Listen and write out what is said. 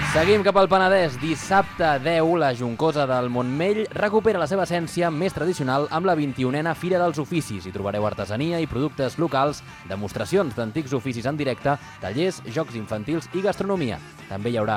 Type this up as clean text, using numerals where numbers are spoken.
Seguim cap al Penedès. Dissabte 10, la Joncosa del Montmell recupera la seva essència més tradicional amb la 21a Fira dels Oficis. Hi trobareu artesania i productes locals, demostracions d'antics oficis en directe, tallers, jocs infantils i gastronomia. També hi haurà